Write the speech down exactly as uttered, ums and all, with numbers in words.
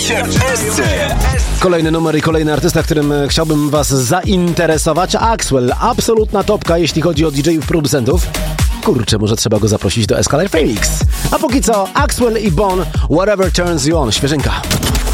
się w Esce. Kolejny numer i kolejny artysta, którym chciałbym was zainteresować. Axwell, absolutna topka, jeśli chodzi o didżejów, producentów. Kurczę, może trzeba go zaprosić do Escalade Phoenix. A póki co, Axwell i Bon, Whatever Turns You On, świeżynka.